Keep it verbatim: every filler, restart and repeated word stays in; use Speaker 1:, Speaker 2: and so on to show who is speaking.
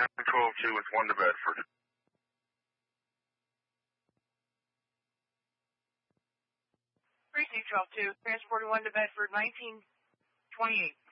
Speaker 1: ten twelve two with one to Bedford.
Speaker 2: Precinct twelve two, transporting one to Bedford, nineteen twenty-eight.